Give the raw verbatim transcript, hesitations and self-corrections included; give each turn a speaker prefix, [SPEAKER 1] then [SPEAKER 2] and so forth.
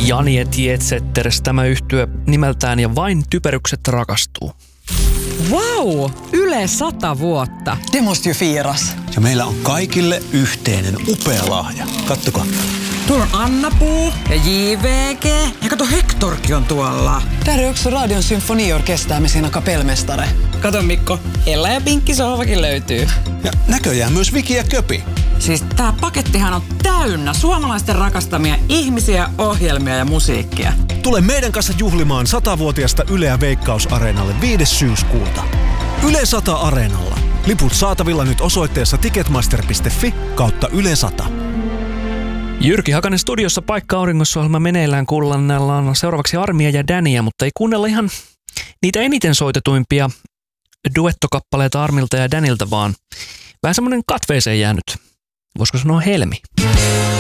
[SPEAKER 1] Janie Tietsetters tämä yhtye nimeltään ja vain typerykset rakastuu.
[SPEAKER 2] Wow! Yle sata vuotta.
[SPEAKER 3] Det måste ju firas.
[SPEAKER 4] Ja meillä on kaikille yhteinen upea lahja. Kattokaa.
[SPEAKER 2] Tuolla on Anna-Puu ja J V G. Ja kato, Hektorkin on tuolla.
[SPEAKER 3] Där är också Radion symfoniorkester med sina kapellmästare.
[SPEAKER 2] Kato Mikko, Ella ja Pinkki sohvakin löytyy.
[SPEAKER 4] Ja näköjään myös Viki ja Köpi.
[SPEAKER 2] Siis tää pakettihan on täynnä suomalaisten rakastamia ihmisiä, ohjelmia ja musiikkia.
[SPEAKER 5] Tule meidän kanssa juhlimaan satavuotiasta Yleä Veikkaus-areenalle viides syyskuuta. Yle sata Areenalla. Liput saatavilla nyt osoitteessa ticketmaster piste fi kautta Yle sata.
[SPEAKER 1] Jyrki Hakanen studiossa, Paikka auringossa-ohjelma meneillään, kuunnellaan seuraavaksi Armia ja Dania, mutta ei kuunnella ihan niitä eniten soitetuimpia duettokappaleita Armilta ja Danilta, vaan vähän semmoinen katveeseen jäänyt, voisiko sanoa helmi.